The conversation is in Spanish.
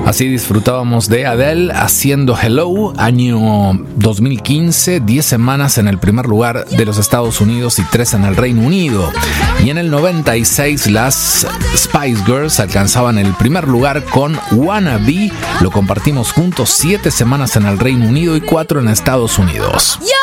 Así disfrutábamos de Adele haciendo Hello, año 2015, 10 semanas en el primer lugar de los Estados Unidos y 3 en el Reino Unido. Y en el 96 las Spice Girls alcanzaban el primer lugar con Wanna Be, lo compartimos juntos, 7 semanas en el Reino Unido y 4 en Estados Unidos. Yo